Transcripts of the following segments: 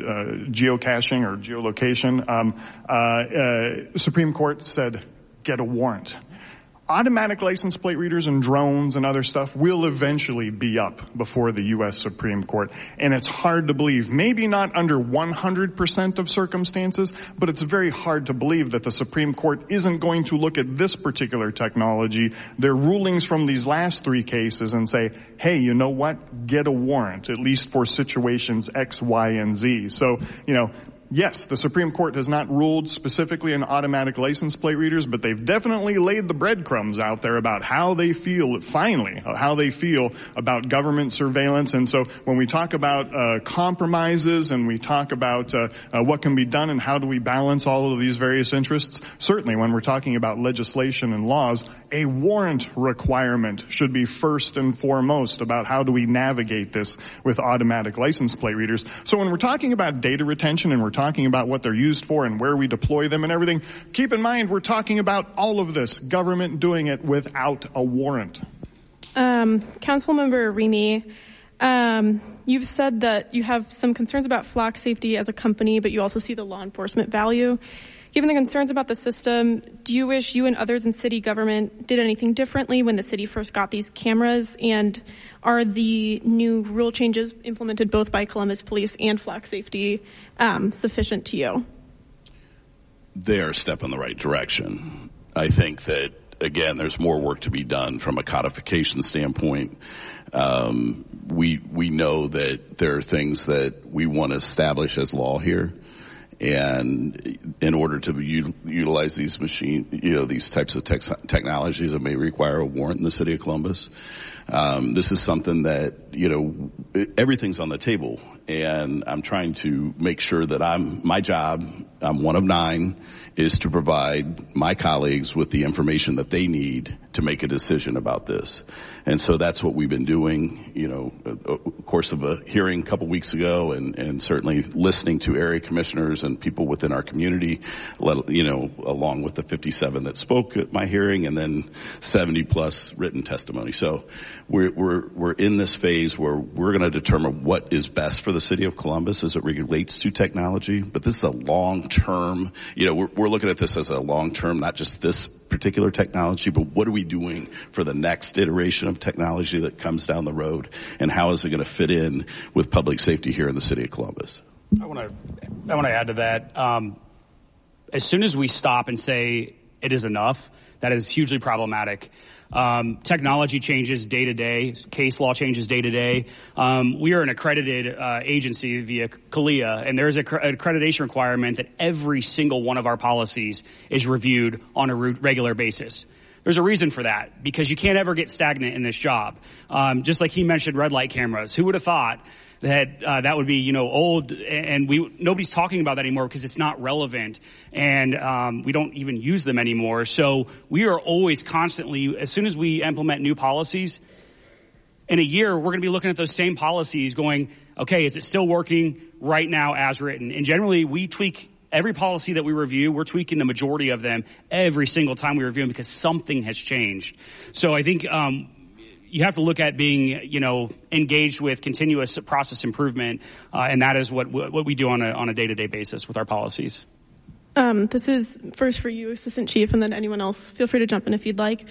geocaching or geolocation, Supreme Court said, get a warrant. Automatic license plate readers and drones and other stuff will eventually be up before the U.S. Supreme Court. And it's hard to believe, maybe not under 100% of circumstances, but it's very hard to believe that the Supreme Court isn't going to look at this particular technology, their rulings from these last three cases, and say, hey, you know what? Get a warrant, at least for situations X, Y, and Z. So, yes, the Supreme Court has not ruled specifically on automatic license plate readers, but they've definitely laid the breadcrumbs out there about how they feel, finally, how they feel about government surveillance. And so when we talk about compromises and we talk about what can be done and how do we balance all of these various interests, certainly when we're talking about legislation and laws, a warrant requirement should be first and foremost about how do we navigate this with automatic license plate readers. So when we're talking about data retention and we're talking about what they're used for and where we deploy them and everything, keep in mind we're talking about all of this, government doing it without a warrant. Councilmember Remy, you've said that you have some concerns about Flock safety as a company, but you also see the law enforcement value. Given the concerns about the system, do you wish you and others in city government did anything differently when the city first got these cameras? And are the new rule changes implemented both by Columbus Police and Flock Safety sufficient to you? They're a step in the right direction. I think that, again, there's more work to be done from a codification standpoint. We know that there are things that we want to establish as law here. And in order to utilize these these types of technologies, it may require a warrant in the city of Columbus. This is something that, everything's on the table, and I'm trying to make sure that my job, I'm one of 9, is to provide my colleagues with the information that they need to make a decision about this. And so that's what we've been doing, of course of a hearing a couple weeks ago, and certainly listening to area commissioners and people within our community, along with the 57 that spoke at my hearing, and then 70 plus written testimony. So we're in this phase where we're going to determine what is best for the city of Columbus as it relates to technology. But this is a long-term, we're looking at this as a long-term, not just this particular technology, but what are we doing for the next iteration of technology that comes down the road, and how is it going to fit in with public safety here in the city of Columbus? I want to add to that. As soon as we stop and say it is enough, that is hugely problematic. Technology changes day to day. Case law changes day to day. We are an accredited agency via CALEA, and there's an accreditation requirement that every single one of our policies is reviewed on a regular basis. There's a reason for that, because you can't ever get stagnant in this job. Just like he mentioned red light cameras. Who would have thought that that would be, old, and nobody's talking about that anymore because it's not relevant, and we don't even use them anymore. So we are always constantly, as soon as we implement new policies, in a year, we're going to be looking at those same policies going, okay, is it still working right now as written? And generally, we tweak every policy that we review. We're tweaking the majority of them every single time we review them because something has changed. So I think you have to look at being, engaged with continuous process improvement, and that is what we do on a day-to-day basis with our policies. This is first for you, Assistant Chief, and then anyone else. Feel free to jump in if you'd like.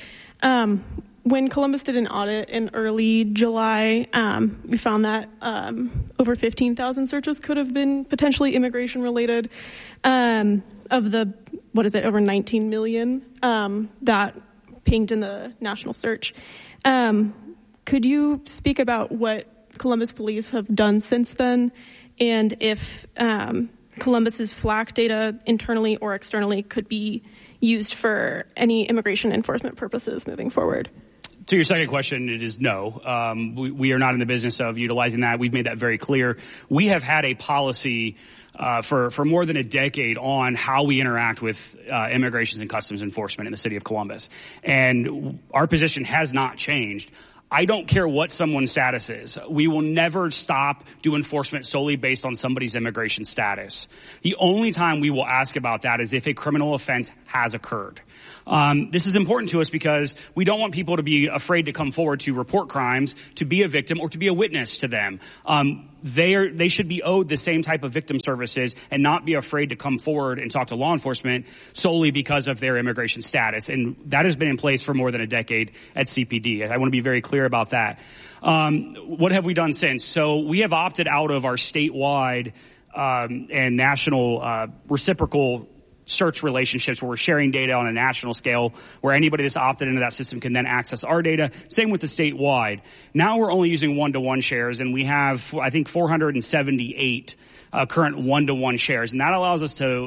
When Columbus did an audit in early July, we found that over 15,000 searches could have been potentially immigration-related. Of the, over 19 million that pinged in the national search. Could you speak about what Columbus Police have done since then, and if Columbus's FLAC data internally or externally could be used for any immigration enforcement purposes moving forward? To your second question, it is no. We are not in the business of utilizing that. We've made that very clear. We have had a policy for more than a decade on how we interact with Immigration and Customs Enforcement in the city of Columbus. And our position has not changed. I don't care what someone's status is. We will never stop doing enforcement solely based on somebody's immigration status. The only time we will ask about that is if a criminal offense has occurred. This is important to us because we don't want people to be afraid to come forward to report crimes, to be a victim, or to be a witness to them. they should be owed the same type of victim services and not be afraid to come forward and talk to law enforcement solely because of their immigration status. And that has been in place for more than a decade at CPD. I want to be very clear about that. What have we done since? So we have opted out of our statewide and national reciprocal search relationships where we're sharing data on a national scale, where anybody that's opted into that system can then access our data. Same with the statewide. Now we're only using one-to-one shares, and we have, I think, 478 current one-to-one shares. And that allows us to,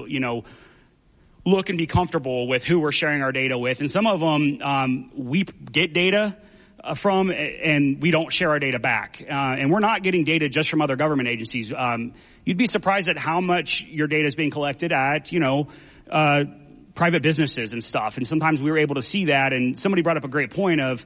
look and be comfortable with who we're sharing our data with. And some of them, we get data from, and we don't share our data back. And we're not getting data just from other government agencies. You'd be surprised at how much your data is being collected at, private businesses and stuff. And sometimes we were able to see that. And somebody brought up a great point of,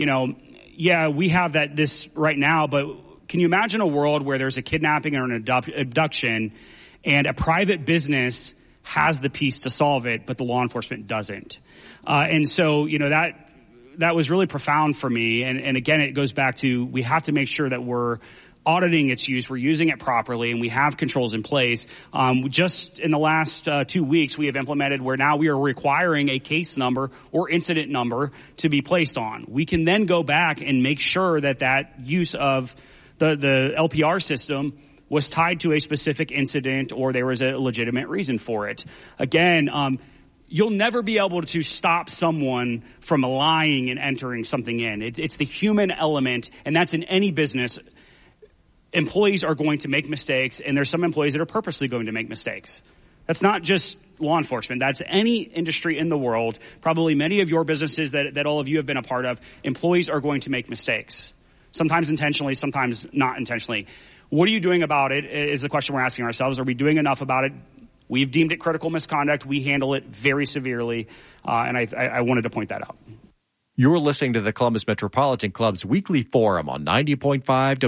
yeah, we have this right now, but can you imagine a world where there's a kidnapping or an abduction and a private business has the piece to solve it, but the law enforcement doesn't? And so, that was really profound for me. And again, it goes back to, we have to make sure that we're auditing its use, we're using it properly, and we have controls in place. Just in the last 2 weeks, we have implemented where now we are requiring a case number or incident number to be placed on. We can then go back and make sure that use of the LPR system was tied to a specific incident or there was a legitimate reason for it. Again, you'll never be able to stop someone from lying and entering something in. It's the human element, and that's in any business. Employees are going to make mistakes, and there's some employees that are purposely going to make mistakes. That's not just law enforcement. That's any industry in the world. Probably many of your businesses that all of you have been a part of, employees are going to make mistakes. Sometimes intentionally, sometimes not intentionally. What are you doing about it is the question we're asking ourselves. Are we doing enough about it? We've deemed it critical misconduct. We handle it very severely, and I wanted to point that out. You're listening to the Columbus Metropolitan Club's weekly forum on 90.5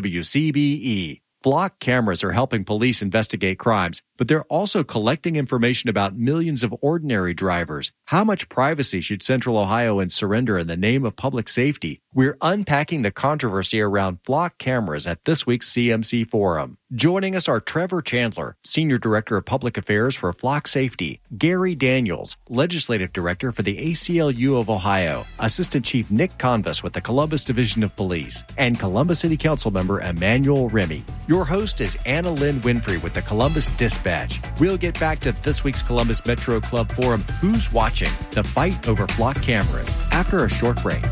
WCBE. Flock cameras are helping police investigate crimes, but they're also collecting information about millions of ordinary drivers. How much privacy should Central Ohioans surrender in the name of public safety? We're unpacking the controversy around flock cameras at this week's CMC Forum. Joining us are Trevor Chandler, Senior Director of Public Affairs for Flock Safety, Gary Daniels, Legislative Director for the ACLU of Ohio, Assistant Chief Nick Convis with the Columbus Division of Police, and Columbus City Council Member Emmanuel Remy. Your host is Anna Lynn Winfrey with the Columbus Dispatch. We'll get back to this week's Columbus Metro Club Forum, Who's Watching? The Fight Over Flock Cameras, after a short break.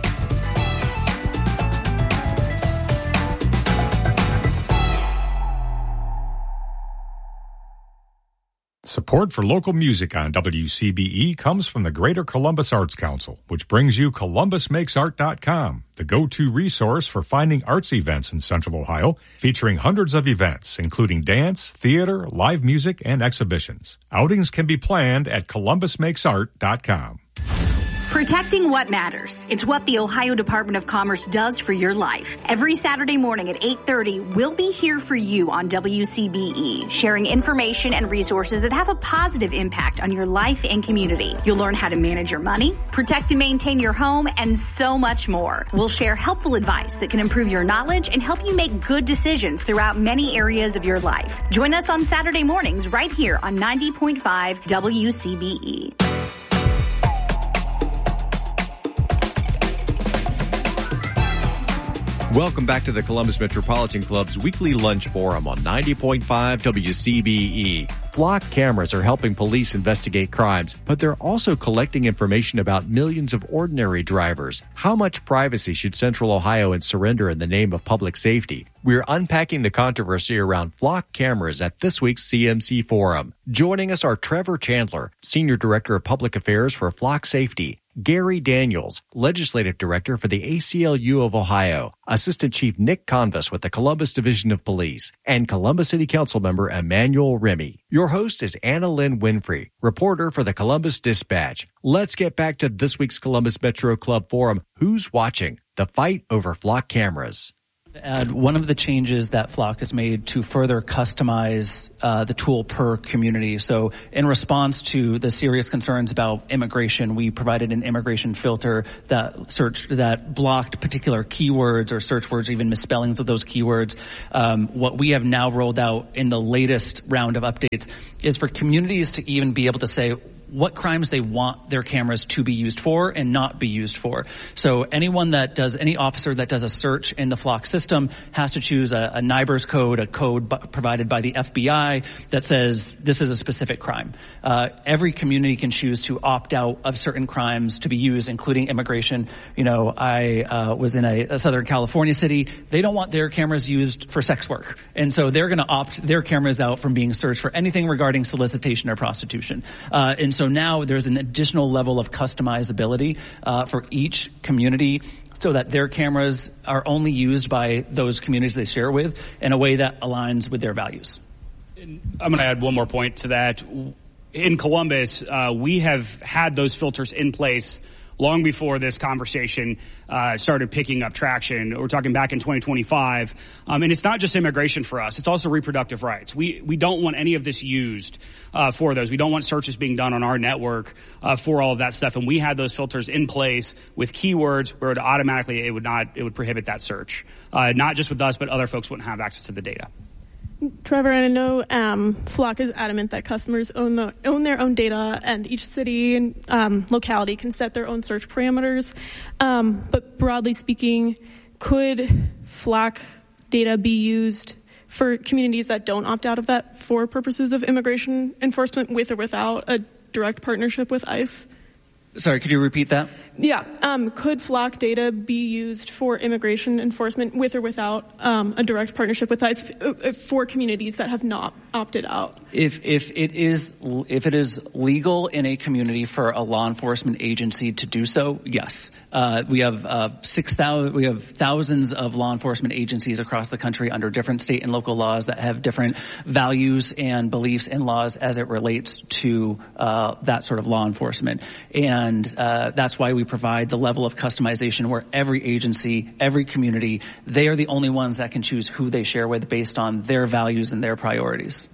Support for local music on WCBE comes from the Greater Columbus Arts Council, which brings you ColumbusMakesArt.com, the go-to resource for finding arts events in Central Ohio, featuring hundreds of events, including dance, theater, live music, and exhibitions. Outings can be planned at ColumbusMakesArt.com. Protecting what matters. It's what the Ohio Department of Commerce does for your life. Every Saturday morning at 8:30, we'll be here for you on WCBE, sharing information and resources that have a positive impact on your life and community. You'll learn how to manage your money, protect and maintain your home, and so much more. We'll share helpful advice that can improve your knowledge and help you make good decisions throughout many areas of your life. Join us on Saturday mornings right here on 90.5 WCBE. Welcome back to the Columbus Metropolitan Club's weekly lunch forum on 90.5 WCBE. Flock cameras are helping police investigate crimes, but they're also collecting information about millions of ordinary drivers. How much privacy should Central Ohioans surrender in the name of public safety? We're unpacking the controversy around flock cameras at this week's CMC Forum. Joining us are Trevor Chandler, Senior Director of Public Affairs for Flock Safety, Gary Daniels, Legislative Director for the ACLU of Ohio, Assistant Chief Nick Convis with the Columbus Division of Police, and Columbus City Council Member Emmanuel Remy. Your host is Anna Lynn Winfrey, reporter for the Columbus Dispatch. Let's get back to this week's Columbus Metro Club Forum, Who's Watching? The Fight Over Flock Cameras. add one of the changes that Flock has made to further customize the tool per community. So in response to the serious concerns about immigration, we provided an immigration filter that blocked particular keywords or search words, even misspellings of those keywords. What we have now rolled out in the latest round of updates is for communities to even be able to say what crimes they want their cameras to be used for and not be used for. So any officer that does a search in the Flock system has to choose a NIBRS code, a code provided by the FBI that says this is a specific crime. Every community can choose to opt out of certain crimes to be used, including immigration. I was in a Southern California city. They don't want their cameras used for sex work. And so they're going to opt their cameras out from being searched for anything regarding solicitation or prostitution. And so now there's an additional level of customizability for each community so that their cameras are only used by those communities they share with in a way that aligns with their values. I'm going to add one more point to that. In Columbus, we have had those filters in place long before this conversation started picking up traction. We're talking back in 2025. And it's not just immigration for us. It's also reproductive rights. We don't want any of this used for those. We don't want searches being done on our network for all of that stuff. And we had those filters in place with keywords where it would prohibit that search. Not just with us, but other folks wouldn't have access to the data. Trevor, and I know Flock is adamant that customers own their own data, and each city and locality can set their own search parameters. But broadly speaking, could Flock data be used for communities that don't opt out of that for purposes of immigration enforcement with or without a direct partnership with ICE? Sorry, could you repeat that? Yeah. Could Flock data be used for immigration enforcement with or without a direct partnership with ICE for communities that have not opted out? If it is legal in a community for a law enforcement agency to do so, yes. We have thousands of law enforcement agencies across the country under different state and local laws that have different values and beliefs and laws as it relates to that sort of law enforcement. And that's why we provide the level of customization where every agency, every community, they are the only ones that can choose who they share with based on their values and their priorities.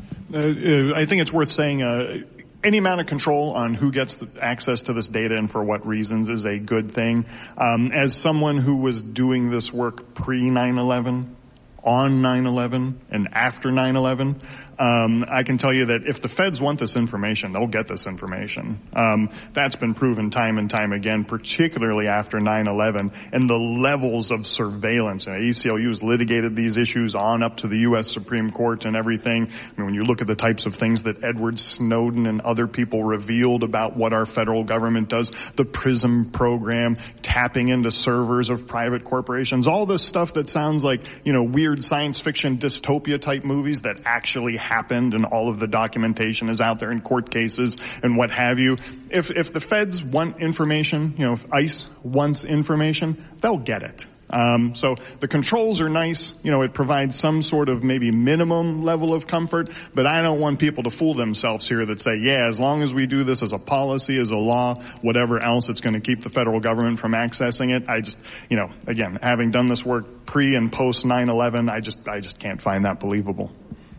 I think it's worth saying any amount of control on who gets access to this data and for what reasons is a good thing. As someone who was doing this work pre-9/11, on 9/11, and after 9/11, I can tell you that if the feds want this information, they'll get this information. That's been proven time and time again, particularly after 9/11, and the levels of surveillance. ACLU has litigated these issues on up to the U.S. Supreme Court and everything. I mean, when you look at the types of things that Edward Snowden and other people revealed about what our federal government does, the PRISM program, tapping into servers of private corporations, all this stuff that sounds like, weird science fiction dystopia type movies that actually happened, and all of the documentation is out there in court cases and what have you. If the feds want information, if ICE wants information, they'll get it. So the controls are nice. It provides some sort of maybe minimum level of comfort, but I don't want people to fool themselves here that say, as long as we do this as a policy, as a law, whatever else, it's going to keep the federal government from accessing it. I just, again, having done this work pre and post 9/11, I just can't find that believable.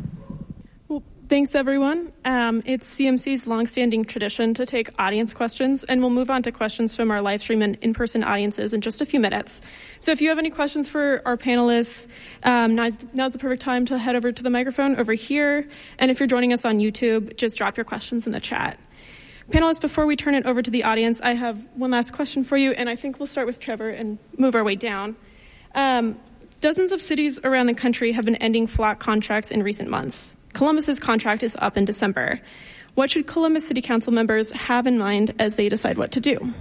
Thanks, everyone. It's CMC's longstanding tradition to take audience questions, and we'll move on to questions from our live stream and in-person audiences in just a few minutes. So if you have any questions for our panelists, now's the perfect time to head over to the microphone over here. And if you're joining us on YouTube, just drop your questions in the chat. Panelists, before we turn it over to the audience, I have one last question for you, and I think we'll start with Trevor and move our way down. Dozens of cities around the country have been ending Flock contracts in recent months. Columbus's contract is up in December. What should Columbus City Council members have in mind as they decide what to do?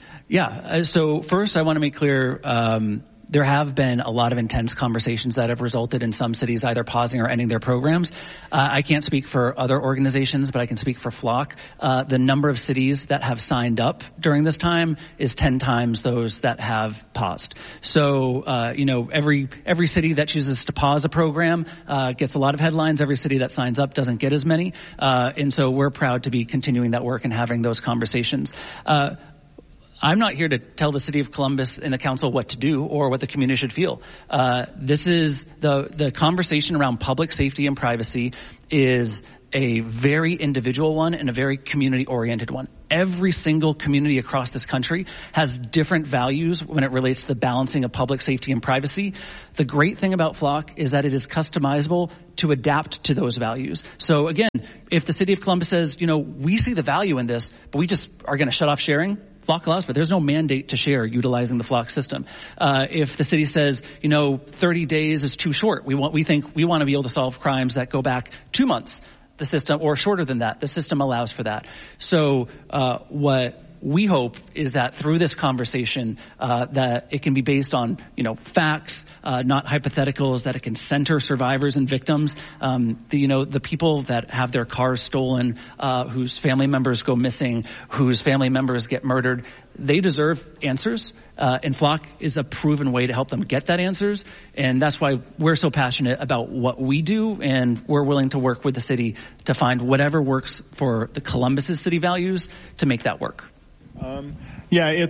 So first I want to make clear there have been a lot of intense conversations that have resulted in some cities either pausing or ending their programs. I can't speak for other organizations, but I can speak for Flock. The number of cities that have signed up during this time is 10 times those that have paused. So, every city that chooses to pause a program gets a lot of headlines. Every city that signs up doesn't get as many. And so we're proud to be continuing that work and having those conversations. I'm not here to tell the city of Columbus and the council what to do or what the community should feel. This is the conversation around public safety and privacy is a very individual one and a very community-oriented one. Every single community across this country has different values when it relates to the balancing of public safety and privacy. The great thing about Flock is that it is customizable to adapt to those values. So again, if the city of Columbus says, we see the value in this, but we just are going to shut off sharing, Flock allows for it. There's no mandate to share utilizing the Flock system. If the city says, 30 days is too short, we think we want to be able to solve crimes that go back 2 months, the system, or shorter than that, the system allows for that. So what we hope is that through this conversation, that it can be based on, facts, not hypotheticals, that it can center survivors and victims. The people that have their cars stolen, whose family members go missing, whose family members get murdered, they deserve answers. And Flock is a proven way to help them get that answers. And that's why we're so passionate about what we do. And we're willing to work with the city to find whatever works for the Columbus's city values to make that work. I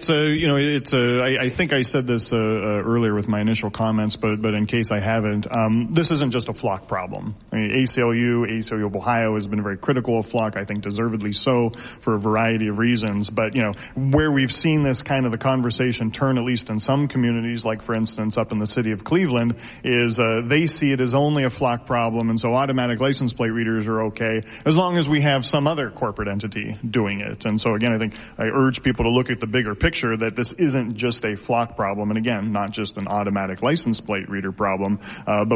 think I said this earlier with my initial comments, but in case I haven't, this isn't just a Flock problem. I mean, ACLU of Ohio has been very critical of Flock, I think deservedly so, for a variety of reasons. But, where we've seen this kind of the conversation turn, at least in some communities, like for instance up in the city of Cleveland, is they see it as only a Flock problem, and so automatic license plate readers are okay as long as we have some other corporate entity doing it. And so again, I think I urge people to look at the bigger picture, that this isn't just a Flock problem, and again, not just an automatic license plate reader problem, but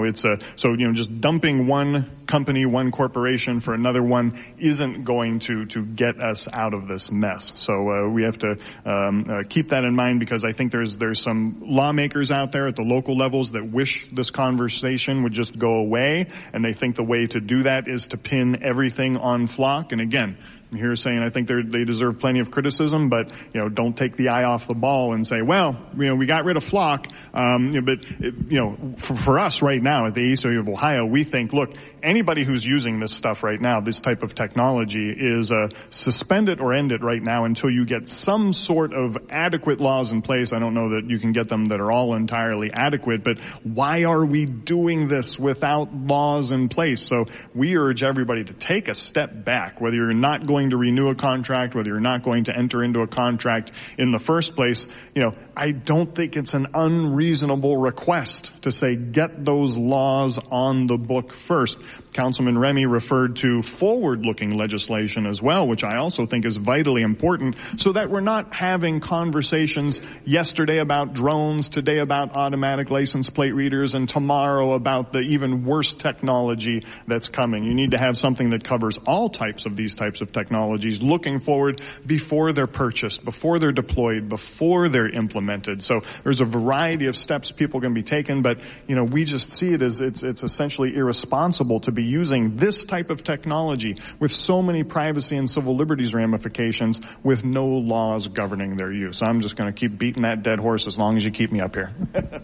just dumping one company, one corporation for another one isn't going to get us out of this mess. So we have to keep that in mind, because I think there's some lawmakers out there at the local levels that wish this conversation would just go away, and they think the way to do that is to pin everything on Flock. And again, I'm here saying I think they deserve plenty of criticism, but don't take the eye off the ball and say, well, we got rid of Flock, but for us right now at the ACLU of Ohio, we think, look, anybody who's using this stuff right now, this type of technology, is suspend it or end it right now until you get some sort of adequate laws in place. I don't know that you can get them that are all entirely adequate, but why are we doing this without laws in place? So we urge everybody to take a step back, whether you're not going to renew a contract, whether you're not going to enter into a contract in the first place. I don't think it's an unreasonable request to say get those laws on the book first. Councilman Remy referred to forward-looking legislation as well, which I also think is vitally important, so that we're not having conversations yesterday about drones, today about automatic license plate readers, and tomorrow about the even worse technology that's coming. You need to have something that covers all types of these types of technologies, looking forward before they're purchased, before they're deployed, before they're implemented. So there's a variety of steps people can be taken, but we just see it as it's essentially irresponsible to be using this type of technology with so many privacy and civil liberties ramifications with no laws governing their use. I'm just going to keep beating that dead horse as long as you keep me up here.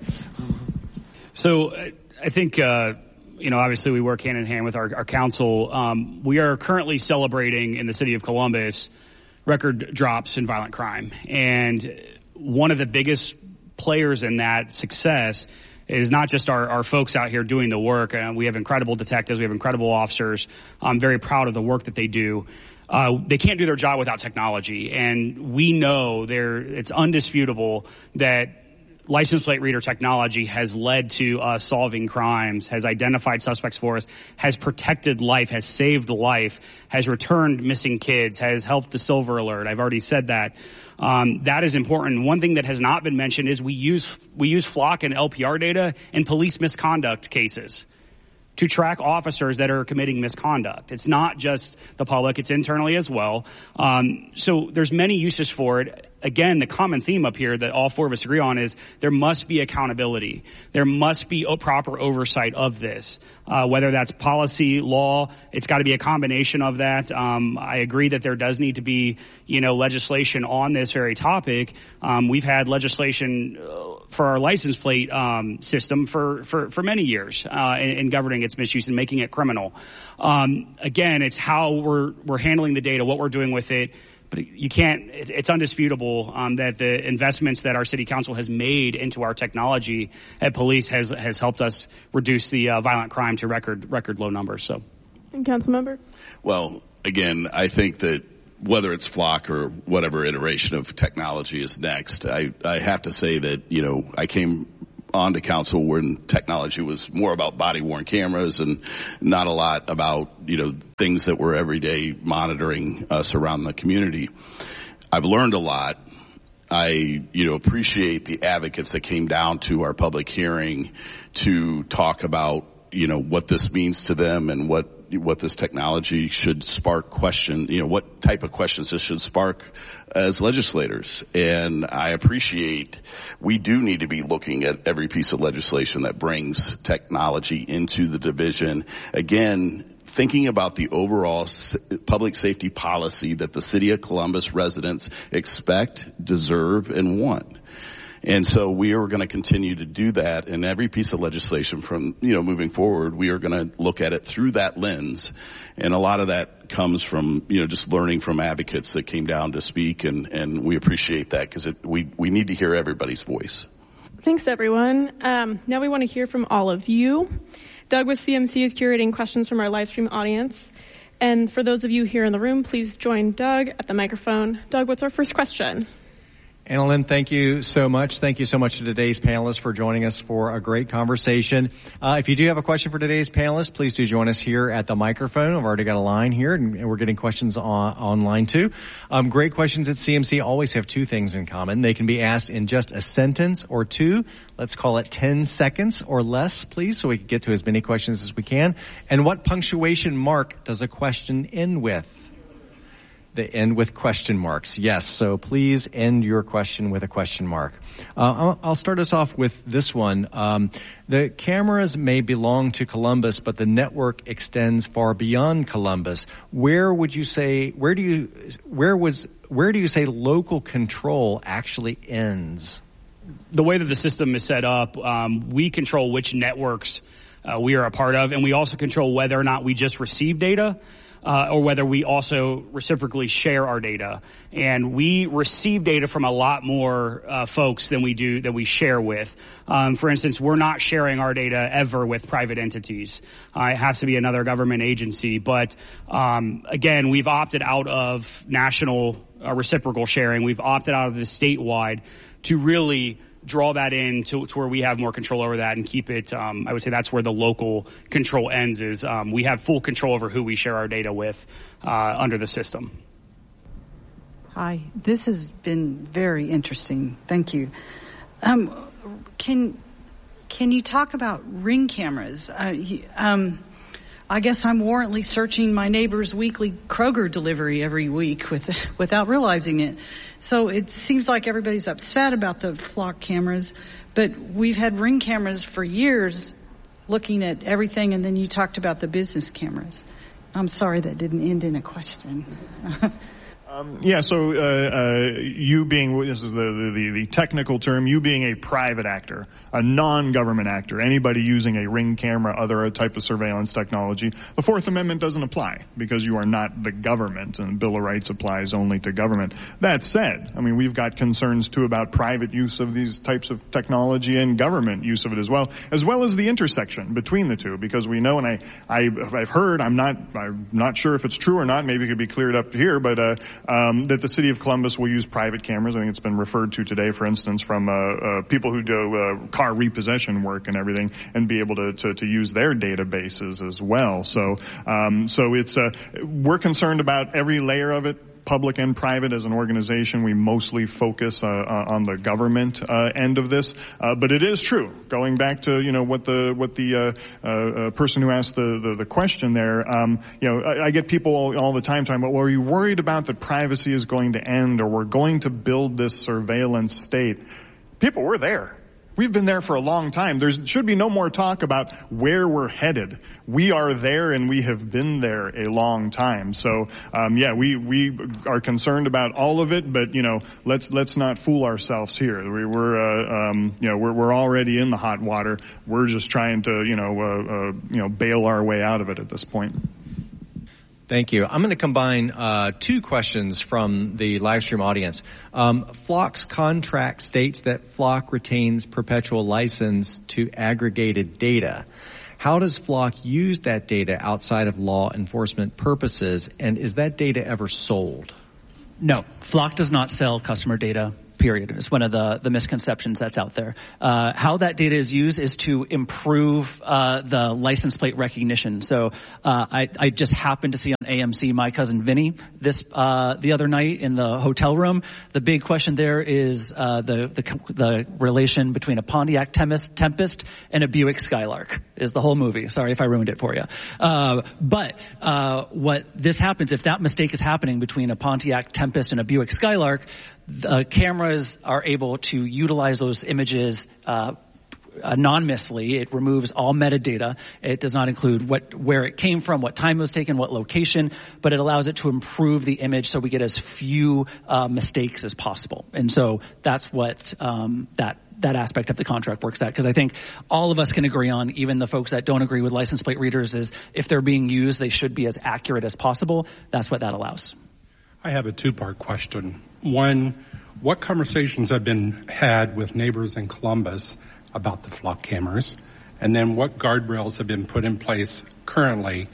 So I think, obviously we work hand in hand with our council. We are currently celebrating in the city of Columbus record drops in violent crime. And one of the biggest players in that success is not just our folks out here doing the work. We have incredible detectives. We have incredible officers. I'm very proud of the work that they do. They can't do their job without technology. And we know it's undisputable that license plate reader technology has led to us solving crimes, has identified suspects for us, has protected life, has saved life, has returned missing kids, has helped the Silver Alert. I've already said that. That is important. One thing that has not been mentioned is we use Flock and LPR data in police misconduct cases to track officers that are committing misconduct. It's not just the public, it's internally as well. So there's many uses for it. Again, the common theme up here that all four of us agree on is there must be accountability. There must be a proper oversight of this, whether that's policy, law. It's got to be a combination of that. I agree that there does need to be, legislation on this very topic. We've had legislation for our license plate system for many years in governing its misuse and making it criminal. Again, it's how we're handling the data, what we're doing with it. But you can't. It's undisputable that the investments that our city council has made into our technology at police has helped us reduce the violent crime to record low numbers. So, and Councilmember. Well, again, I think that whether it's Flock or whatever iteration of technology is next, I have to say that I came onto council when technology was more about body-worn cameras and not a lot about, things that were everyday monitoring us around the community. I've learned a lot. I, appreciate the advocates that came down to our public hearing to talk about, what this means to them and what this technology should spark what type of questions this should spark as legislators. And I appreciate we do need to be looking at every piece of legislation that brings technology into the division. Again, thinking about the overall public safety policy that the City of Columbus residents expect, deserve, and want. And so we are going to continue to do that in every piece of legislation from, moving forward. We are going to look at it through that lens. And a lot of that comes from, just learning from advocates that came down to speak. And we appreciate that because we need to hear everybody's voice. Thanks, everyone. Now we want to hear from all of you. Doug with CMC is curating questions from our live stream audience. And for those of you here in the room, please join Doug at the microphone. Doug, what's our first question? Annalyn, thank you so much. Thank you so much to today's panelists for joining us for a great conversation. If you do have a question for today's panelists, please do join us here at the microphone. I've already got a line here, and we're getting questions online too. Great questions at CMC always have two things in common. They can be asked in just a sentence or two. Let's call it 10 seconds or less, please, so we can get to as many questions as we can. And what punctuation mark does a question end with? They end with question marks. Yes, so please end your question with a question mark. I'll start us off with this one. The cameras may belong to Columbus, but the network extends far beyond Columbus. Where do you say local control actually ends? The way that the system is set up, we control which networks we are a part of, and we also control whether or not we just receive data or whether we also reciprocally share our data. And we receive data from a lot more folks than we share with. For instance, we're not sharing our data ever with private entities. It has to be another government agency. But again, we've opted out of national reciprocal sharing. We've opted out of the statewide to really draw that in to where we have more control over that and keep it. I would say that's where the local control ends is we have full control over who we share our data with under the system. Hi, this has been very interesting. Thank you. Can you talk about Ring cameras? I guess I'm warrantly searching my neighbor's weekly Kroger delivery every week without realizing it. So it seems like everybody's upset about the Flock cameras, but we've had Ring cameras for years looking at everything, and then you talked about the business cameras. I'm sorry that didn't end in a question. So you being, this is the technical term, you being a private actor, a non-government actor, anybody using a Ring camera, other type of surveillance technology, the Fourth Amendment doesn't apply because you are not the government, and the Bill of Rights applies only to government. That said, we've got concerns too about private use of these types of technology and government use of it as well as the intersection between the two, because we know, and I've heard, I'm not sure if it's true or not, maybe it could be cleared up here, but that the City of Columbus will use private cameras. I think it's been referred to today, for instance, from people who do car repossession work and everything, and be able to use their databases as well. So it's we're concerned about every layer of it. Public and private. As an organization, we mostly focus on the government end of this, but it is true. Going back to what the person who asked the question there, I get people all the time talking about, well, are you worried about that privacy is going to end, or we're going to build this surveillance state? People, we're there. We've been there for a long time. There should be no more talk about where we're headed. We are there, and we have been there a long time. So, we are concerned about all of it, but let's not fool ourselves here. We're already in the hot water. We're just trying to bail our way out of it at this point. Thank you. I'm going to combine two questions from the live stream audience. Flock's contract states that Flock retains perpetual license to aggregated data. How does Flock use that data outside of law enforcement purposes, and is that data ever sold? No, Flock does not sell customer data. Period. It's one of the misconceptions that's out there. How that data is used is to improve the license plate recognition. So I just happened to see on AMC My Cousin Vinny the other night in the hotel room. The big question there is the relation between a Pontiac Tempest and a Buick Skylark is the whole movie. Sorry if I ruined it for you. But what this happens, if that mistake is happening between a Pontiac Tempest and a Buick Skylark, the cameras are able to utilize those images anonymously. It removes all metadata. It does not include where it came from, what time it was taken, what location, but it allows it to improve the image so we get as few mistakes as possible. And so that's what that aspect of the contract works at, because I think all of us can agree on, even the folks that don't agree with license plate readers, is if they're being used, they should be as accurate as possible. That's what that allows. I have a two-part question. One, what conversations have been had with neighbors in Columbus about the Flock cameras? And then what guardrails have been put in place currently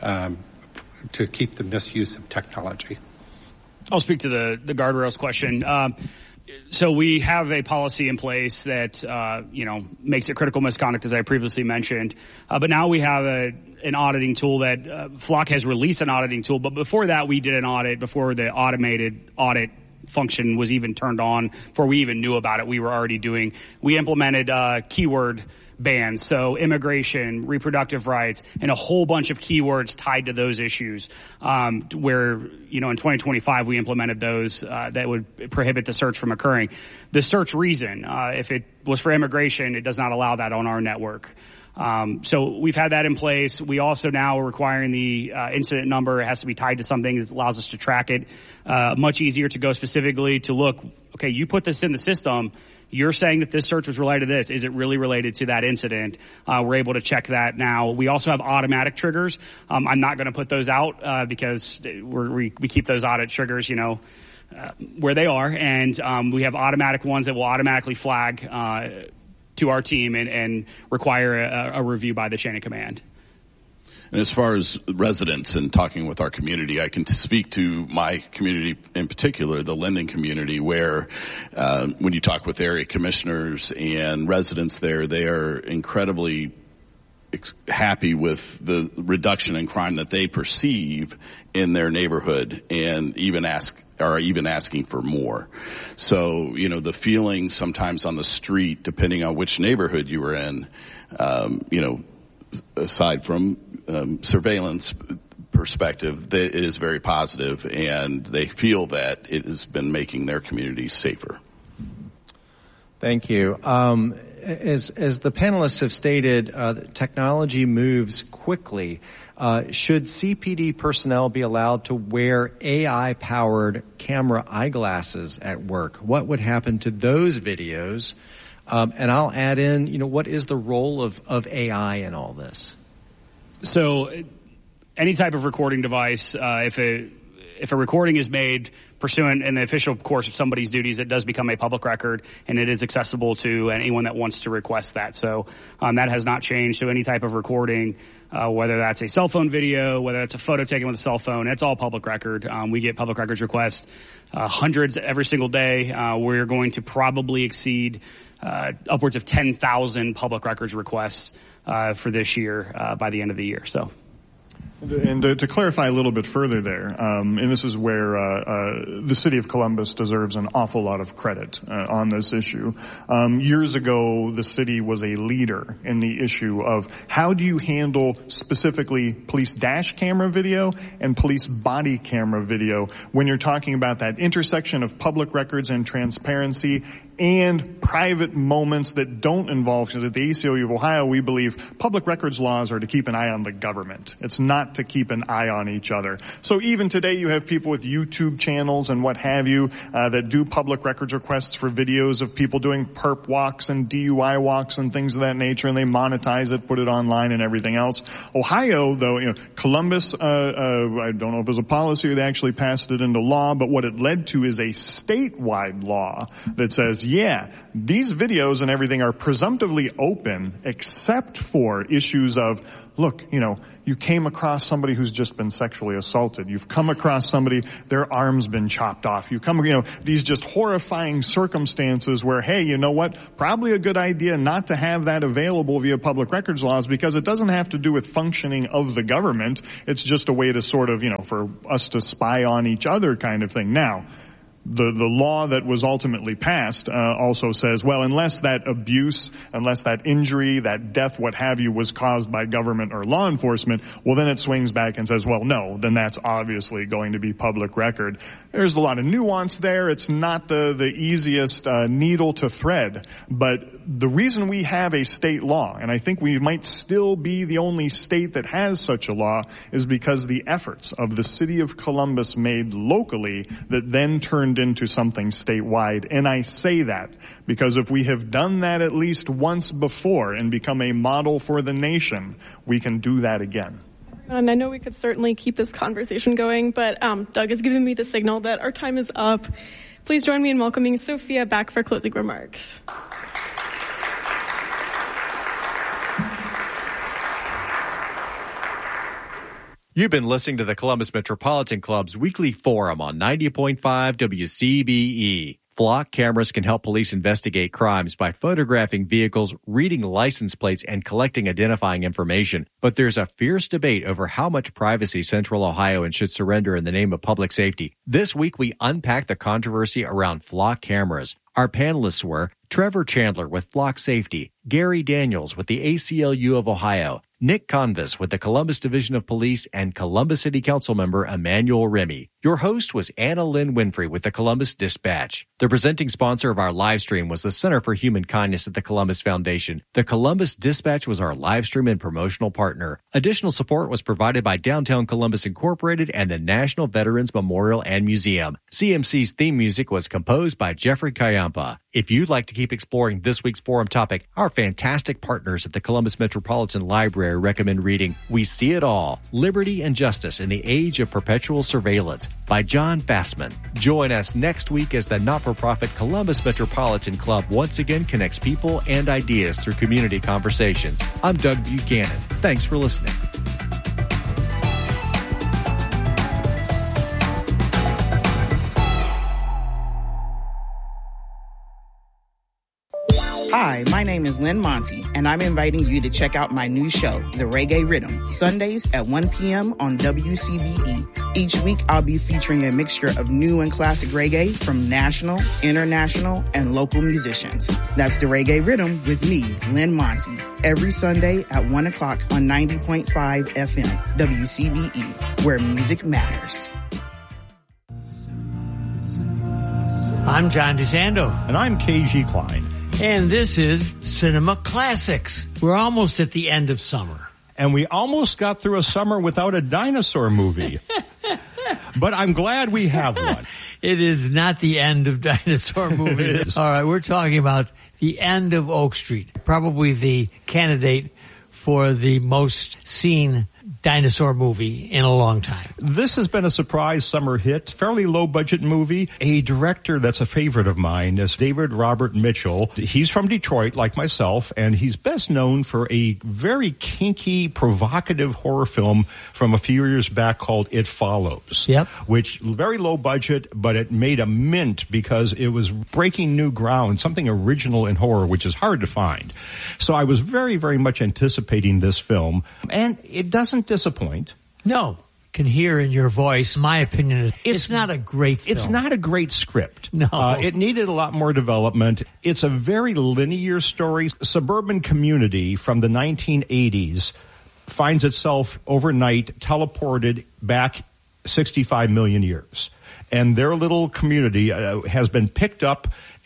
to keep the misuse of technology? I'll speak to the guardrails question. So we have a policy in place that, makes it critical misconduct, as I previously mentioned. But now we have an auditing tool that Flock has released an auditing tool. But before that, we did an audit before the automated audit function was even turned on, before we even knew about it. We implemented keyword bans, so immigration, reproductive rights, and a whole bunch of keywords tied to those issues, where, in 2025 we implemented those that would prohibit the search from occurring. The search reason, if it was for immigration, it does not allow that on our network. So we've had that in place. We also now are requiring the incident number. It has to be tied to something that allows us to track it. Much easier to go specifically to look, okay, you put this in the system. You're saying that this search was related to this. Is it really related to that incident? We're able to check that now. We also have automatic triggers. I'm not going to put those out because we keep those audit triggers, where they are. And we have automatic ones that will automatically flag to our team and require a review by the chain of command. And as far as residents and talking with our community, I can speak to my community in particular, the Linden community, where when you talk with area commissioners and residents there, they are incredibly happy with the reduction in crime that they perceive in their neighborhood, and even asking for more. So, the feeling sometimes on the street, depending on which neighborhood you were in, aside from surveillance perspective, that it is very positive, and they feel that it has been making their communities safer. Thank you. As the panelists have stated, technology moves quickly. Should CPD personnel be allowed to wear AI-powered camera eyeglasses at work? What would happen to those videos? And I'll add in, what is the role of AI in all this? So any type of recording device, if a recording is made pursuant in the official course of somebody's duties, it does become a public record, and it is accessible to anyone that wants to request that. So that has not changed. So any type of recording, whether that's a cell phone video, whether it's a photo taken with a cell phone, it's all public record. We get public records requests, hundreds every single day. We're going to probably exceed upwards of 10,000 public records requests for this year by the end of the year. So. And to clarify a little bit further there, and this is where the city of Columbus deserves an awful lot of credit on this issue. Years ago, the city was a leader in the issue of how do you handle specifically police dash camera video and police body camera video when you're talking about that intersection of public records and transparency and private moments that don't involve, because at the ACLU of Ohio, we believe public records laws are to keep an eye on the government. It's not to keep an eye on each other. So even today, you have people with YouTube channels and what have you that do public records requests for videos of people doing perp walks and DUI walks and things of that nature, and they monetize it, put it online and everything else. Ohio, though, Columbus, I don't know if it was a policy or they actually passed it into law, but what it led to is a statewide law that says, yeah, these videos and everything are presumptively open except for issues of, look, you came across somebody who's just been sexually assaulted. You've come across somebody, their arm's been chopped off. You come, these just horrifying circumstances where, hey, you know what? Probably a good idea not to have that available via public records laws, because it doesn't have to do with functioning of the government. It's just a way to sort of, for us to spy on each other kind of thing. Now, the law that was ultimately passed also says, well, unless that abuse, unless that injury, that death, what have you, was caused by government or law enforcement, well, then it swings back and says, well, no, then that's obviously going to be public record. There's a lot of nuance there. It's not the easiest needle to thread, but the reason we have a state law, and I think we might still be the only state that has such a law, is because the efforts of the city of Columbus made locally that then turned into something statewide. And I say that because if we have done that at least once before and become a model for the nation, we can do that again. And I know we could certainly keep this conversation going, but Doug has given me the signal that our time is up. Please join me in welcoming Sophia back for closing remarks. You've been listening to the Columbus Metropolitan Club's weekly forum on 90.5 WCBE. Flock cameras can help police investigate crimes by photographing vehicles, reading license plates, and collecting identifying information. But there's a fierce debate over how much privacy Central Ohioans should surrender in the name of public safety. This week, we unpack the controversy around flock cameras. Our panelists were Trevor Chandler with Flock Safety, Gary Daniels with the ACLU of Ohio, Nick Convis with the Columbus Division of Police, and Columbus City Council member Emmanuel Remy. Your host was Anna Lynn Winfrey with the Columbus Dispatch. The presenting sponsor of our live stream was the Center for Human Kindness at the Columbus Foundation. The Columbus Dispatch was our live stream and promotional partner. Additional support was provided by Downtown Columbus Incorporated and the National Veterans Memorial and Museum. CMC's theme music was composed by Jeffrey Kayampa. If you'd like to keep exploring this week's forum topic, our fantastic partners at the Columbus Metropolitan Library recommend reading We See It All, Liberty and Justice in the Age of Perpetual Surveillance by John Fassman. Join us next week as the not-for-profit Columbus Metropolitan Club once again connects people and ideas through community conversations. I'm Doug Buchanan. Thanks for listening. Hi, my name is Lynn Monty, and I'm inviting you to check out my new show, The Reggae Rhythm, Sundays at 1 p.m. on WCBE. Each week, I'll be featuring a mixture of new and classic reggae from national, international, and local musicians. That's The Reggae Rhythm with me, Lynn Monty, every Sunday at 1 o'clock on 90.5 FM, WCBE, where music matters. I'm John DeSando. And I'm KG Klein. And this is Cinema Classics. We're almost at the end of summer. And we almost got through a summer without a dinosaur movie. But I'm glad we have one. It is not the end of dinosaur movies. All right, we're talking about the end of Oak Street. Probably the candidate for the most seen dinosaur movie in a long time. This has been a surprise summer hit, fairly low budget movie. A director that's a favorite of mine is David Robert Mitchell. He's from Detroit, like myself, and he's best known for a very kinky, provocative horror film from a few years back called It Follows. Yep. Which, very low budget, but it made a mint because it was breaking new ground, something original in horror, which is hard to find. So I was very, very much anticipating this film, and it doesn't disappoint. No. Can hear in your voice, my opinion is it's not a great film. It's not a great script. No. It needed a lot more development. It's a very linear story. Suburban community from the 1980s finds itself overnight teleported back 65 million years. And their little community has been picked up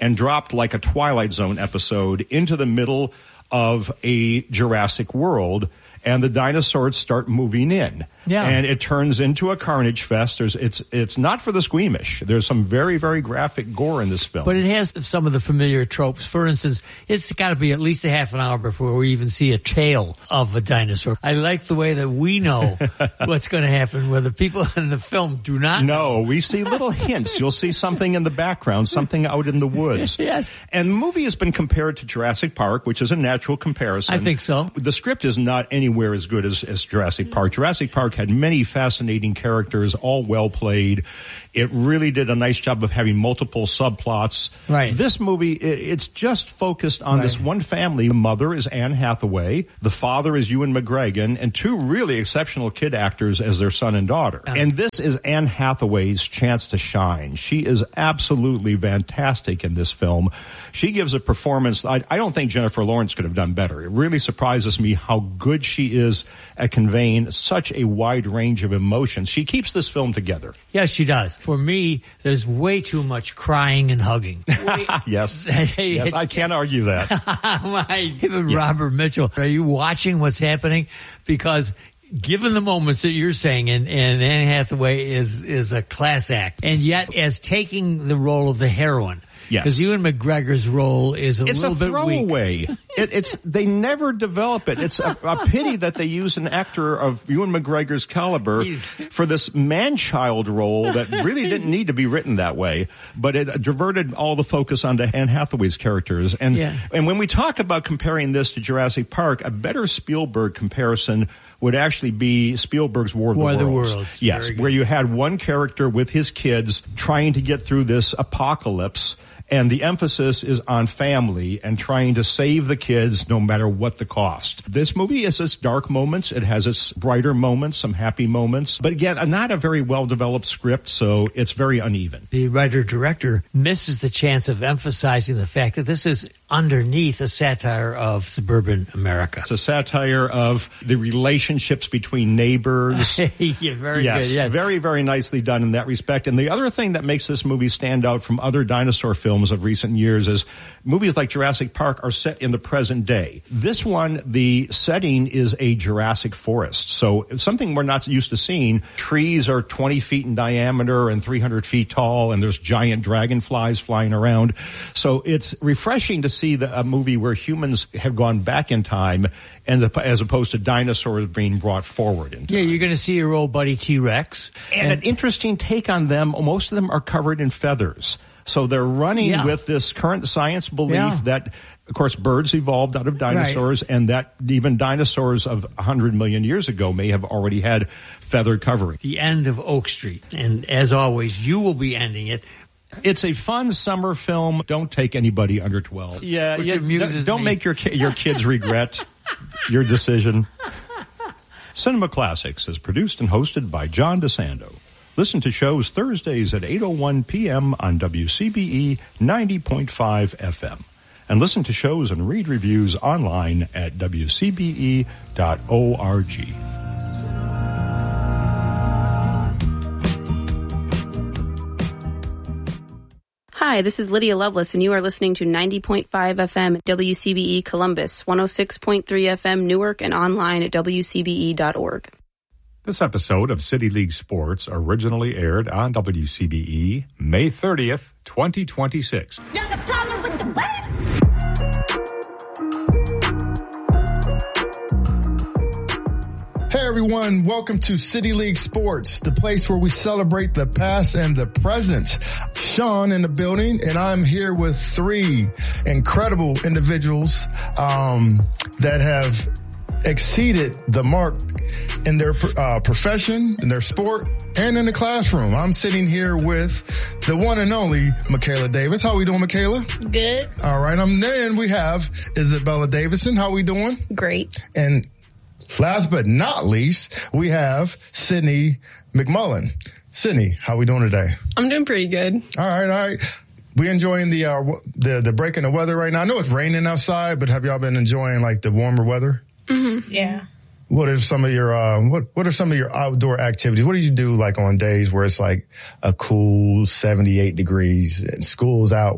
and dropped like a Twilight Zone episode into the middle of a Jurassic World, and the dinosaurs start moving in. Yeah. And it turns into a carnage fest. It's not for the squeamish. There's some very, very graphic gore in this film. But it has some of the familiar tropes. For instance, it's got to be at least a half an hour before we even see a tail of a dinosaur. I like the way that we know what's going to happen, where the people in the film do not know. No, we see little hints. You'll see something in the background, something out in the woods. Yes. And the movie has been compared to Jurassic Park, which is a natural comparison. I think so. The script is not anywhere as good as Jurassic Park. Jurassic Park had many fascinating characters, all well played. It really did a nice job of having multiple subplots. Right. This movie, it's just focused on this one family. The mother is Anne Hathaway. The father is Ewan McGregor, and two really exceptional kid actors as their son and daughter. And this is Anne Hathaway's chance to shine. She is absolutely fantastic in this film. She gives a performance I don't think Jennifer Lawrence could have done better. It really surprises me how good she is at conveying such a wide range of emotions. She keeps this film together. Yes, she does. For me, there's way too much crying and hugging. Yes. Yes, I can't argue that. Robert Mitchell, are you watching what's happening? Because given the moments that you're saying, and Anne Hathaway is a class act, and yet as taking the role of the heroine. Yes. Because Ewan McGregor's role is a little bit throwaway. They never develop it. It's a pity that they use an actor of Ewan McGregor's caliber for this man-child role that really didn't need to be written that way. But it diverted all the focus onto Anne Hathaway's characters. And when we talk about comparing this to Jurassic Park, a better Spielberg comparison would actually be Spielberg's War of the Worlds. Yes, where you had one character with his kids trying to get through this apocalypse, and the emphasis is on family and trying to save the kids no matter what the cost. This movie has its dark moments. It has its brighter moments, some happy moments. But again, not a very well-developed script, so it's very uneven. The writer-director misses the chance of emphasizing the fact that this is underneath a satire of suburban America. It's a satire of the relationships between neighbors. Very good. Yeah. Very, very nicely done in that respect. And the other thing that makes this movie stand out from other dinosaur films of recent years is movies like Jurassic Park are set in the present day. This one, the setting is a Jurassic forest. So it's something we're not used to seeing. Trees are 20 feet in diameter and 300 feet tall, and there's giant dragonflies flying around. So it's refreshing to see a movie where humans have gone back in time and as opposed to dinosaurs being brought forward in time. Yeah, you're going to see your old buddy T-Rex. And an interesting take on them. Most of them are covered in feathers. So they're running with this current science belief that, of course, birds evolved out of dinosaurs, and that even dinosaurs of 100 million years ago may have already had feathered covering. The end of Oak Street. And as always, you will be ending it. It's a fun summer film. Don't take anybody under 12. Yeah, don't make your kids regret your decision. Cinema Classics is produced and hosted by John DeSando. Listen to shows Thursdays at 8:01 p.m. on WCBE 90.5 FM. And listen to shows and read reviews online at WCBE.org. Hi, this is Lydia Lovelace, and you are listening to 90.5 FM at WCBE Columbus, 106.3 FM Newark, and online at WCBE.org. This episode of City League Sports originally aired on WCBE May 30th, 2026. Hey everyone, welcome to City League Sports, the place where we celebrate the past and the present. Sean in the building, and I'm here with three incredible individuals that have exceeded the mark in their profession, in their sport, and in the classroom. I'm sitting here with the one and only Michaela Davis. How we doing, Michaela? Good. All right. Then we have Isabella Davison. How we doing? Great. And last but not least, we have Sydney McMullen. Sydney, how we doing today? I'm doing pretty good. All right. We enjoying the break in the weather right now. I know it's raining outside, but have y'all been enjoying like the warmer weather? Mm-hmm. Yeah. What are some of your what are some of your outdoor activities? What do you do like on days where it's like a cool 78 degrees and school's out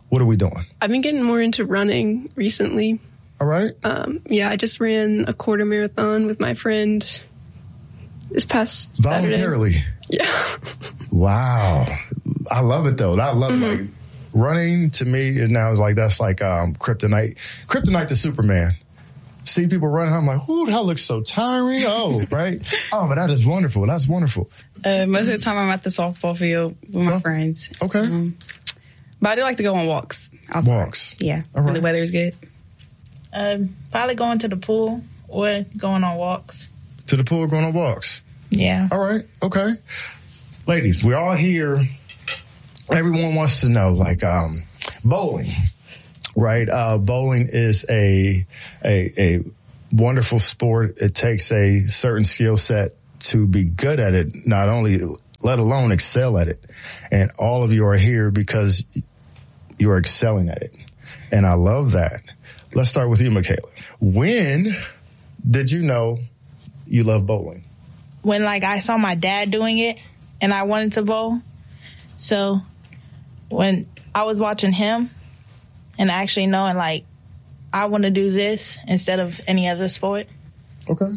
What are we doing? I've been getting more into running recently. All right. I just ran a quarter marathon with my friend this past Voluntarily? Saturday. Yeah. Wow. I love it, though. I love it. Like, running, to me, is now like that's like kryptonite. Kryptonite to Superman. See people running, I'm like, ooh, that looks so tiring. Oh, right? Oh, but that is wonderful. That's wonderful. Most of the time I'm at the softball field with my friends. Okay. But I do like to go on walks. Outside. Walks. Yeah. All right. When the weather is good. Probably going to the pool or going on walks. To the pool, going on walks. Yeah. All right. Okay. Ladies, we're all here. Everyone wants to know, like, bowling, right? Bowling is a wonderful sport. It takes a certain skill set to be good at it, not only, let alone excel at it. And all of you are here because you are excelling at it. And I love that. Let's start with you, Michaela. When did you know you love bowling? When, like, I saw my dad doing it and I wanted to bowl. So when I was watching him and actually knowing, like, I want to do this instead of any other sport. Okay.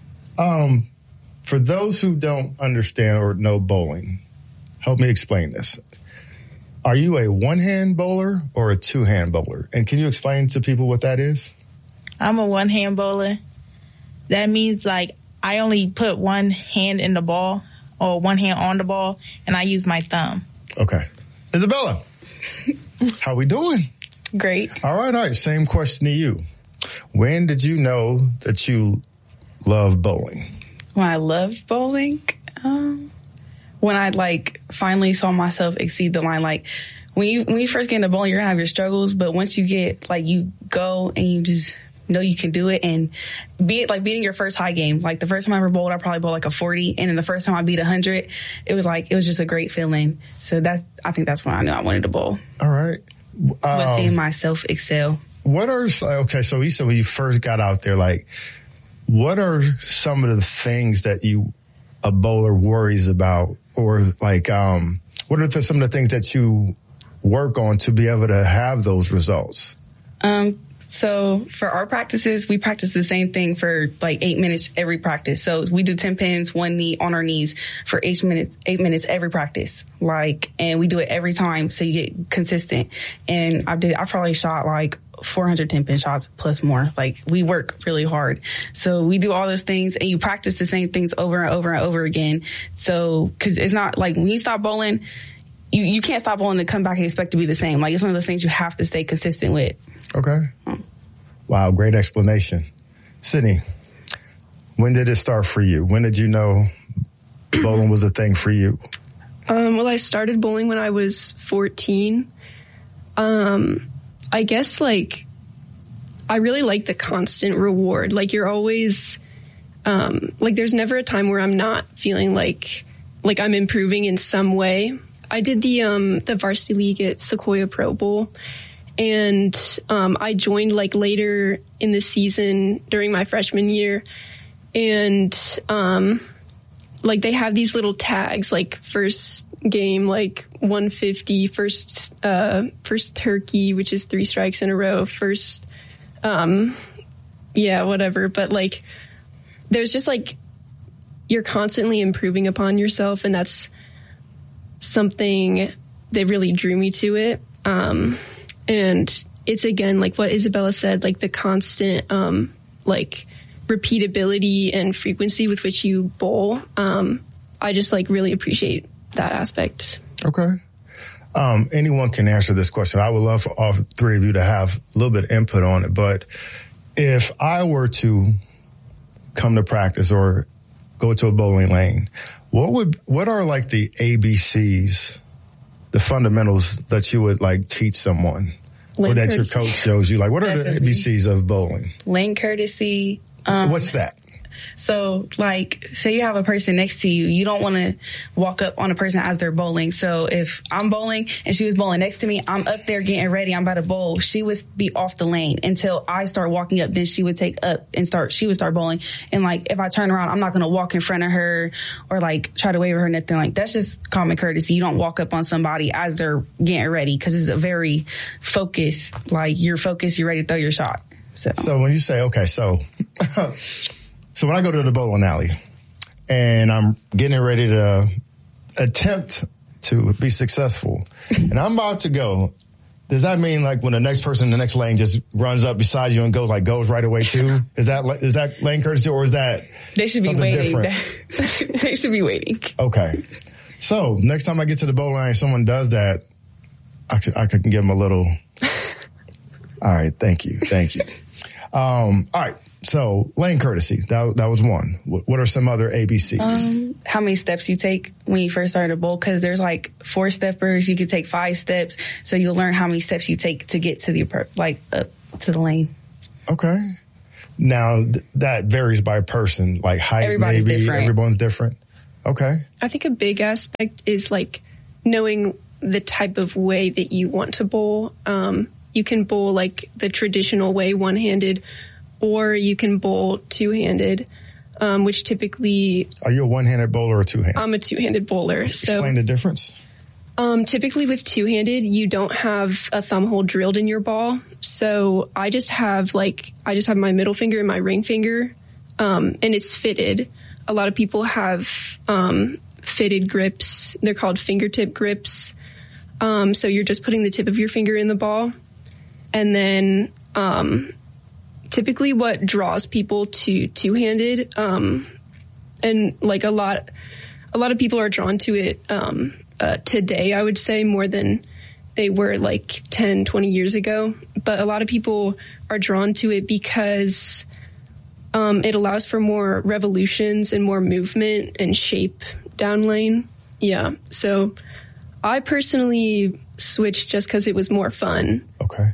For those who don't understand or know bowling, help me explain this. Are you a one-hand bowler or a two-hand bowler? And can you explain to people what that is? I'm a one-hand bowler. That means, like, I only put one hand in the ball or one hand on the ball, and I use my thumb. Okay. Isabella, how we doing? Great. All right. Same question to you. When did you know that you love bowling? When I loved bowling? When I, like, finally saw myself exceed the line. Like, when you first get into bowling, you're going to have your struggles, but once you get, like, you go and you just know you can do it, and beating your first high game. Like, the first time I ever bowled, I probably bowled like a 40, and then the first time I beat 100, it was just a great feeling. So I think that's when I knew I wanted to bowl. All right. Was seeing myself excel. Okay, so you said when you first got out there, like, what are some of the things that a bowler worries about, or like, what are some of the things that you work on to be able to have those results? So for our practices, we practice the same thing for like 8 minutes every practice. So we do 10 pins, one knee on our knees for 8 minutes every practice. And we do it every time. So you get consistent. And I probably shot like 400 10-pin shots plus more. Like, we work really hard. So we do all those things, and you practice the same things over and over and over again. So, cause it's not like when you stop bowling, you can't stop bowling and come back and expect to be the same. Like, it's one of those things you have to stay consistent with. Okay. Wow, great explanation. Sydney, when did it start for you? When did you know bowling was a thing for you? Well, I started bowling when I was 14. I guess, like, I really like the constant reward. Like, you're always, like, there's never a time where I'm not feeling like I'm improving in some way. I did the varsity league at Sequoia Pro Bowl, and I joined, like, later in the season during my freshman year, and like, they have these little tags, like, first game, like 150, first turkey, which is 3 strikes in a row, first, whatever. But, like, there's just, like, you're constantly improving upon yourself, and that's something that really drew me to it. And it's, again, like what Isabella said, like, the constant, like, repeatability and frequency with which you bowl. I just, like, really appreciate that aspect. Okay. Anyone can answer this question. I would love for all three of you to have a little bit of input on it. But if I were to come to practice or go to a bowling lane, what are, like, the ABCs, the fundamentals that you would, like, teach someone, or that your coach shows you? Like, what are the ABCs of bowling? Lane courtesy, What's that? So, like, say you have a person next to you, you don't want to walk up on a person as they're bowling. So if I'm bowling and she was bowling next to me, I'm up there getting ready, I'm about to bowl. She would be off the lane until I start walking up. Then she would take up and she would start bowling. And like, if I turn around, I'm not going to walk in front of her or like try to wave at her, nothing like that's just common courtesy. You don't walk up on somebody as they're getting ready because it's a very focused, like you're focused, you're ready to throw your shot. So when you say, okay, so when I go to the bowling alley and I'm getting ready to attempt to be successful and I'm about to go, does that mean like when the next person in the next lane just runs up beside you and goes right away too? Is that lane courtesy or is that they should be waiting? They should be waiting. Okay. So next time I get to the bowling alley and someone does that, I can give them a little, all right, thank you. All right. So lane courtesy, that was one. What are some other ABCs? How many steps you take when you first start a bowl? Because there's like 4 steppers. You could take 5 steps. So you'll learn how many steps you take to get to the up to the lane. Okay. Now that varies by person, like height. Everybody's maybe different. Everyone's different. Okay. I think a big aspect is like knowing the type of way that you want to bowl. You can bowl like the traditional way, one-handed, or you can bowl two-handed, which typically... Are you a one-handed bowler or two-handed? I'm a two-handed bowler. So, explain the difference. Typically with two-handed, you don't have a thumb hole drilled in your ball. So I just have my middle finger and my ring finger, and it's fitted. A lot of people have fitted grips. They're called fingertip grips. So you're just putting the tip of your finger in the ball. And then typically what draws people to two-handed, and like a lot of people are drawn to it today, I would say, more than they were like 10, 20 years ago. But a lot of people are drawn to it because it allows for more revolutions and more movement and shape down lane. Yeah. So I personally switched just because it was more fun. Okay.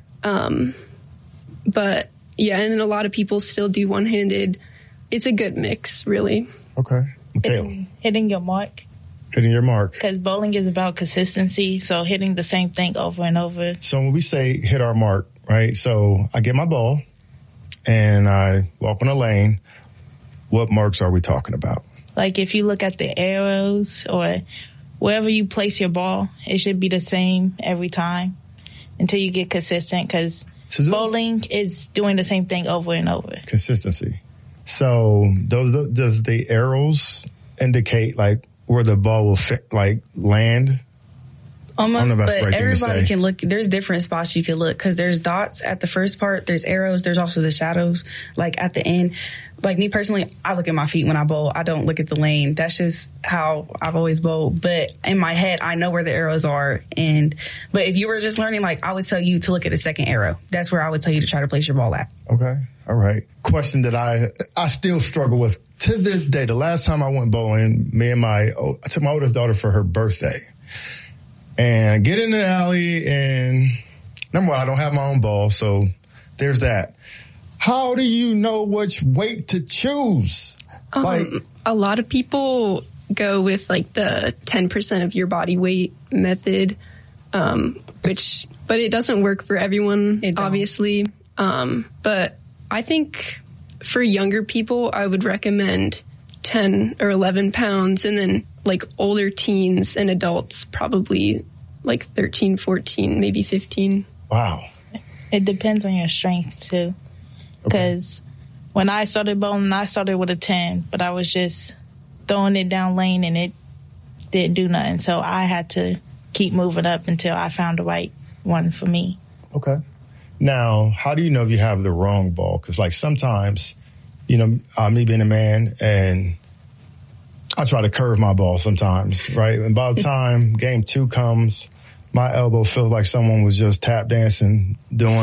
But yeah, and then a lot of people still do one-handed. It's a good mix, really. Okay. Hitting your mark. Hitting your mark. Because bowling is about consistency, so hitting the same thing over and over. So when we say hit our mark, right? So I get my ball and I walk on a lane. What marks are we talking about? Like if you look at the arrows or wherever you place your ball, it should be the same every time until you get consistent, because bowling is doing the same thing over and over. Consistency. So does the arrows indicate like where the ball will fit, like land? Almost, but everybody can look. There's different spots you can look, because there's dots at the first part, there's arrows, there's also the shadows, like at the end. Like me personally, I look at my feet when I bowl. I don't look at the lane. That's just how I've always bowled. But in my head, I know where the arrows are. But if you were just learning, like I would tell you to look at the second arrow. That's where I would tell you to try to place your ball at. Okay. All right. Question that I still struggle with to this day. The last time I went bowling, I took my oldest daughter for her birthday. And I get in the alley, and number one, I don't have my own ball, so there's that. How do you know which weight to choose? A lot of people go with like the 10% of your body weight method, but it doesn't work for everyone, obviously. But I think for younger people, I would recommend 10 or 11 pounds, and then like older teens and adults, probably like 13, 14, maybe 15. Wow. It depends on your strength too. Because when I started bowling, I started with a 10, but I was just throwing it down lane and it didn't do nothing. So I had to keep moving up until I found the right one for me. Okay. Now, how do you know if you have the wrong ball? Because like sometimes, me being a man, and I try to curve my ball sometimes, right? And by the time game 2 comes, my elbow feels like someone was just tap dancing,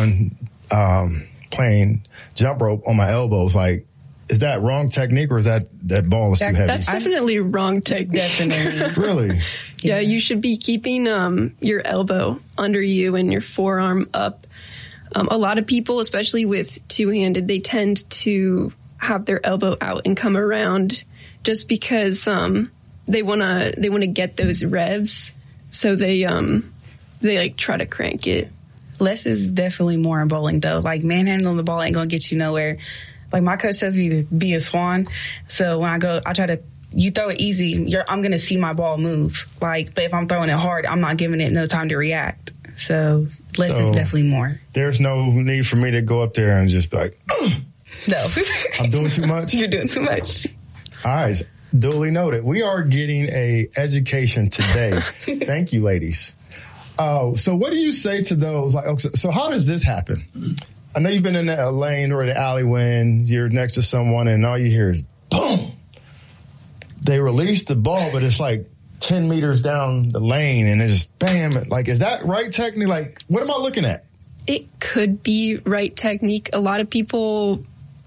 playing jump rope on my elbows. Like, is that wrong technique, or is that ball is too heavy? That's definitely wrong technique. Definitely. Really? Yeah, you should be keeping your elbow under you and your forearm up. A lot of people, especially with two-handed, they tend to have their elbow out and come around, just because they wanna get those revs, so they like try to crank it. Less is definitely more in bowling, though. Like, manhandling the ball ain't gonna get you nowhere. Like, my coach tells me to be a swan, so when I go, I try to. You throw it easy, I'm gonna see my ball move. Like, but if I'm throwing it hard, I'm not giving it no time to react. So less is definitely more. There's no need for me to go up there and just be like, no, I'm doing too much. You're doing too much. All right, duly noted. We are getting a education today. Thank you, ladies. So what do you say to those? Like, okay, so how does this happen? I know you've been in a lane or the alley when you're next to someone and all you hear is boom. They release the ball, but it's like 10 meters down the lane and it's just bam. Like, is that right technique? Like, what am I looking at? It could be right technique. A lot of people,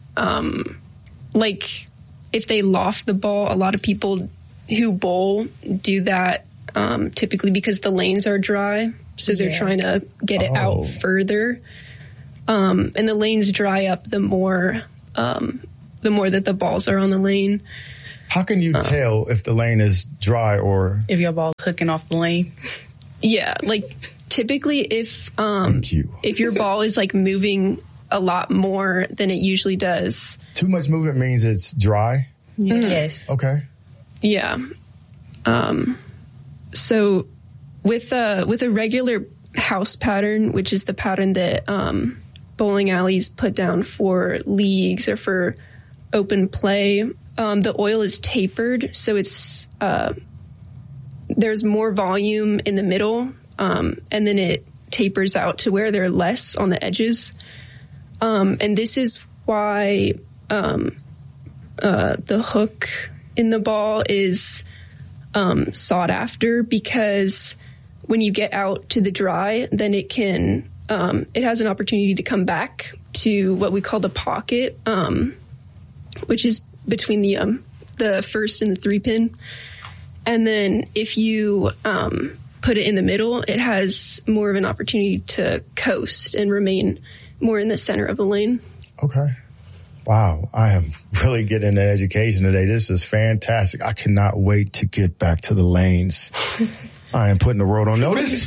like, if they loft the ball, a lot of people who bowl do that typically because the lanes are dry, so they're trying to get it out further. And the lanes dry up the more that the balls are on the lane. How can you tell if the lane is dry or if your ball's hooking off the lane? Yeah, like typically if your ball is like moving a lot more than it usually does. Too much movement means it's dry? Yes. Okay. Yeah. So with a regular house pattern, which is the pattern that bowling alleys put down for leagues or for open play, the oil is tapered, so it's there's more volume in the middle, and then it tapers out to where there are less on the edges. And this is why the hook in the ball is sought after, because when you get out to the dry, then it can it has an opportunity to come back to what we call the pocket, which is between the first and the 3-pin. And then if you put it in the middle, it has more of an opportunity to coast and remain more in the center of the lane. Okay. Wow. I am really getting an education today. This is fantastic. I cannot wait to get back to the lanes. I am putting the world on notice.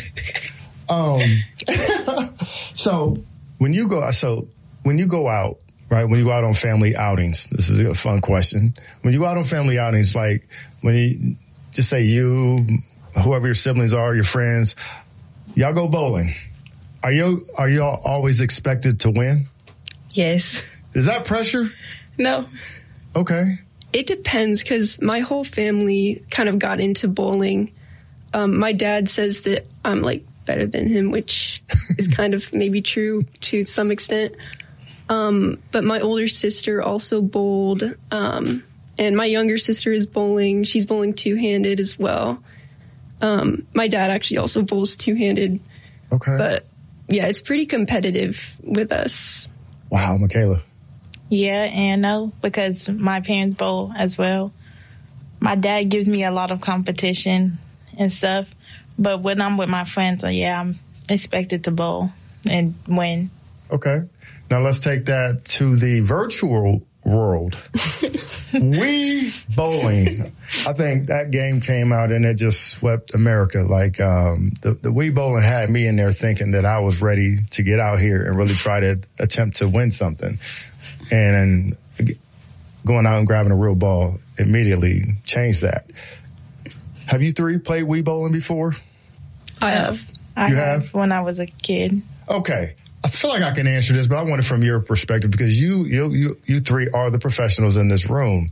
So when you go out, right, when you go out on family outings, this is a fun question. When you go out on family outings, like when you just say you, whoever your siblings are, your friends, y'all go bowling. Are y'all always expected to win? Yes. Is that pressure? No. Okay. It depends, because my whole family kind of got into bowling. My dad says that I'm like better than him, which is kind of maybe true to some extent. But my older sister also bowled, and my younger sister is bowling. She's bowling two-handed as well. My dad actually also bowls two-handed. Okay. But yeah, it's pretty competitive with us. Wow, Michaela. Yeah and no, because my parents bowl as well. My dad gives me a lot of competition and stuff, but when I'm with my friends, I'm expected to bowl and win. Okay. Now let's take that to the virtual world. Wii bowling. I think that game came out and it just swept America. Like, the Wii bowling had me in there thinking that I was ready to get out here and really try to attempt to win something. And going out and grabbing a real ball immediately changed that. Have you three played Wii bowling before? I have. I have when I was a kid. Okay. I feel like I can answer this, but I want it from your perspective, because you three are the professionals in this room.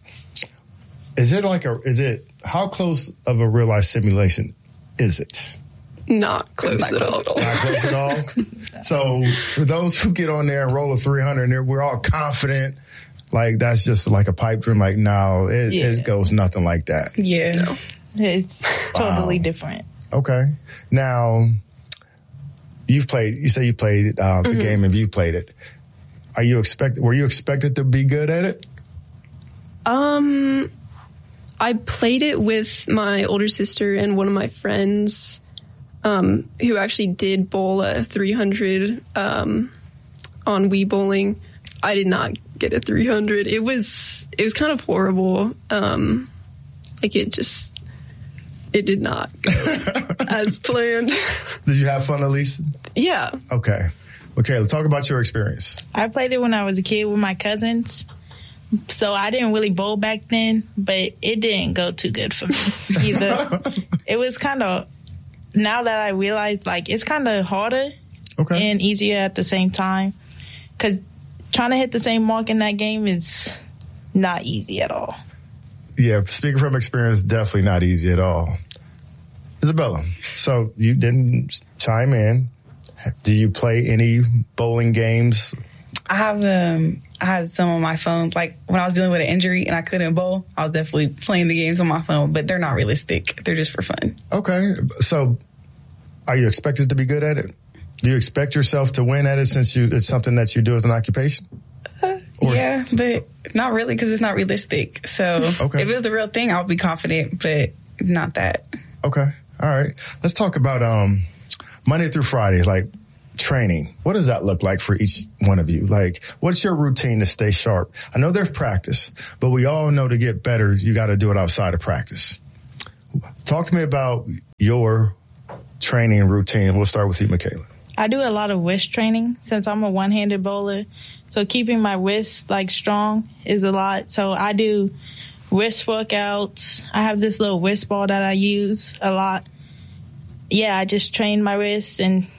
How close of a real life simulation is it? Not close at all. Not close at all? So for those who get on there and roll a 300 and we're all confident, like that's just like a pipe dream. Like, no, it goes nothing like that. Yeah. No. It's totally different. Okay. Now, you say you played the game and you played it. Were you expected to be good at it? I played it with my older sister and one of my friends, who actually did bowl a 300 on Wii bowling. I did not get a 300. It was kind of horrible. Like it did not go as planned. Did you have fun at least? Yeah. Okay. Let's talk about your experience. I played it when I was a kid with my cousins. So I didn't really bowl back then, but it didn't go too good for me either. It was kind of, now that I realize, like, it's kind of harder and easier at the same time. Because trying to hit the same mark in that game is not easy at all. Yeah, speaking from experience, definitely not easy at all. Isabella, so you didn't chime in. Do you play any bowling games? I have some on my phone. Like when I was dealing with an injury and I couldn't bowl, I was definitely playing the games on my phone, but they're not realistic. They're just for fun. Okay. So are you expected to be good at it? Do you expect yourself to win at it since it's something that you do as an occupation? Yeah, but not really because it's not realistic. So if it was the real thing, I would be confident, but it's not that. Okay. All right. Let's talk about Monday through Friday, like training. What does that look like for each one of you? Like, what's your routine to stay sharp? I know there's practice, but we all know to get better, you got to do it outside of practice. Talk to me about your training routine. We'll start with you, Michaela. I do a lot of wrist training since I'm a one-handed bowler. So keeping my wrists like strong is a lot. So I do wrist workouts. I have this little wrist ball that I use a lot. Yeah, I just train my wrists and